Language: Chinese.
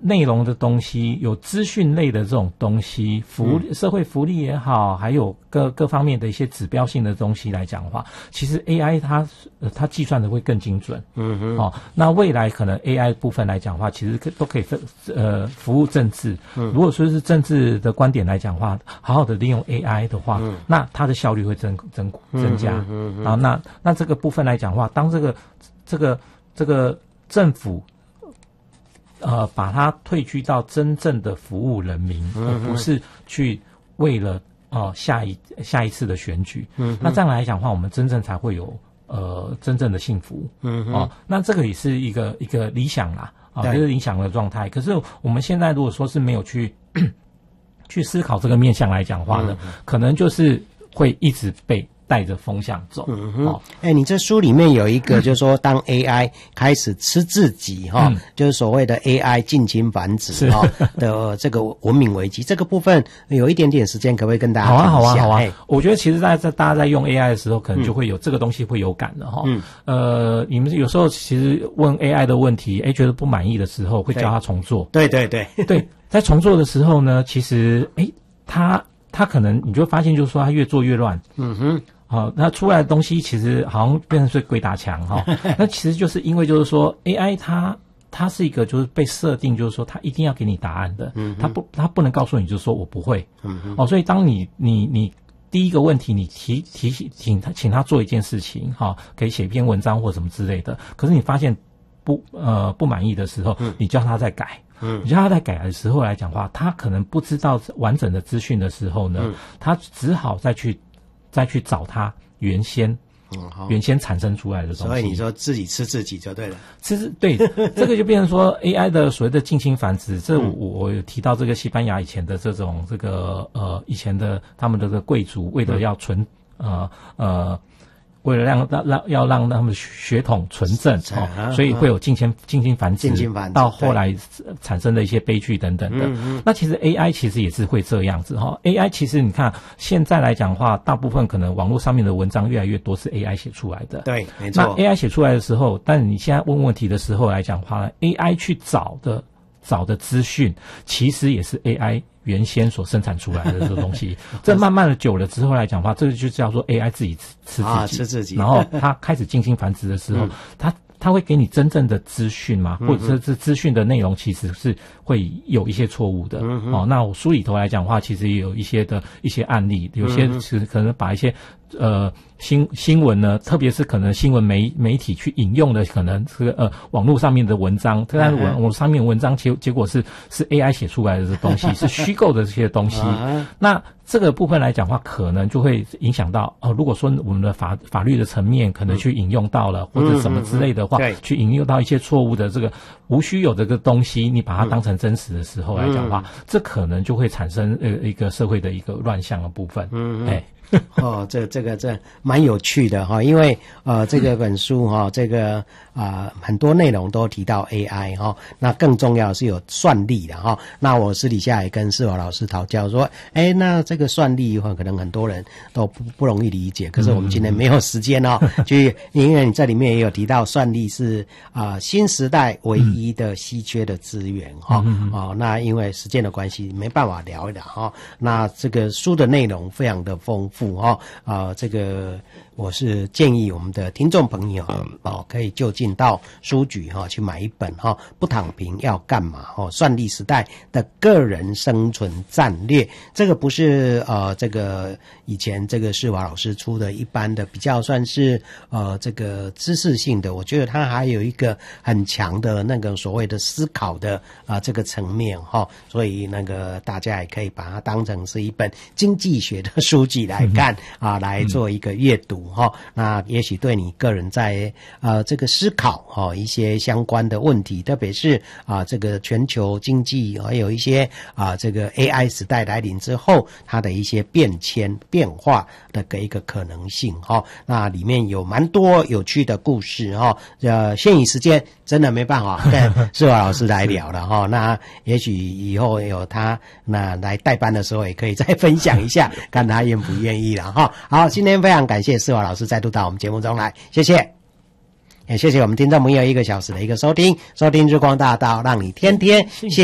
内容的东西，有资讯类的这种东西，社会福利也好，还有各方面的一些指标性的东西来讲的话，其实 AI 它计算的会更精准。那未来可能 AI 部分来讲的话，其实都可以服务政治。如果说是政治的观点来讲的话，好好的利用 AI 的话，那它的效率会增加。那这个部分来讲的话，当这个政府把它退居到真正的服务人民，而不是去为了下一次的选举。那这样来讲的话，我们真正才会有真正的幸福。那这个也是一个理想啦，就是理想的状态。可是我们现在如果说是没有去思考这个面向来讲的话呢，可能就是会一直被带着风向走。 你这书里面有一个就是说当 AI 开始吃自己就是所谓的 AI 近亲繁殖的这个文明危机，这个部分有一点点时间，可不可以跟大家讲一下？ 好啊。我觉得其实大家在用 AI 的时候，可能就会有这个东西会有感的你们有时候其实问 AI 的问题，觉得不满意的时候，会叫他重做。 对， 在重做的时候呢，其实他可能你就会发现，就是说他越做越乱。那出来的东西其实好像变成是鬼打墙那其实就是因为就是说 AI 它是一个就是被设定就是说它一定要给你答案的。它不能告诉你就是说我不会。所以当你第一个问题你请他做一件事情可以写一篇文章或什么之类的，可是你发现不满意的时候，你叫他再改。你叫他在改的时候来讲话，他可能不知道完整的资讯的时候呢，他只好再去找他原先产生出来的东西。 所以你说自己吃自己就对了。 对，这个就变成说 AI 的所谓的近亲繁殖。这我有提到这个西班牙以前的以前的他们的这个贵族为了要为了让他们的血统纯正所以会有近亲繁殖，到后来产生的一些悲剧等等的。那其实 AI 其实也是会这样子AI 其实你看现在来讲的话，大部分可能网络上面的文章越来越多是 AI 写出来的。 对，没错。 那 AI 写出来的时候，但你现在问问题的时候来讲的话 AI 去找的资讯，其实也是 AI原先所生产出来的这个东西。这慢慢的久了之后来讲的话，这个就叫做 AI 自己吃自己。然后它开始近亲繁殖的时候，它会给你真正的资讯吗？或者是资讯的内容其实是会有一些错误的。那我书里头来讲的话，其实也有一些案例，有些是可能把一些新闻呢，特别是可能新闻媒体去引用的可能这个网络上面的文章，但是网络上面文章结果是 AI 写出来的这东西，是虚构的这些东西。那这个部分来讲的话，可能就会影响到如果说我们的法律的层面可能去引用到了，或者什么之类的话，去引用到一些错误的这个无虚有的这个东西，你把它当成真实的时候来讲的话，这可能就会产生一个社会的一个乱象的部分。 这蛮有趣的因为这个本书这个很多内容都提到 AI 那更重要的是有算力的那我私底下也跟世华老师讨教说，那这个算力可能很多人都不容易理解，可是我们今天没有时间因为你这里面也有提到算力是新时代唯一的稀缺的资源那因为时间的关系没办法聊一聊那这个书的内容非常的丰富这个我是建议我们的听众朋友可以就近到书局去买一本不躺平要干嘛算力时代的个人生存战略。这个不是这个以前这个世华老师出的一般的比较算是这个知识性的，我觉得它还有一个很强的那个所谓的思考的这个层面所以那个大家也可以把它当成是一本经济学的书籍来看来做一个阅读那也许对你个人在这个思考一些相关的问题，特别是这个全球经济还有一些这个 AI 时代来临之后它的一些变化的一个可能性那里面有蛮多有趣的故事限于时间真的没办法跟世华老师来聊了那也许以后有他那来代班的时候也可以再分享一下看他愿不愿意了好，今天非常感谢世华老师再度到我们节目中来，谢谢。也谢谢我们听众朋友1个小时的一个收听日光大道，让你天天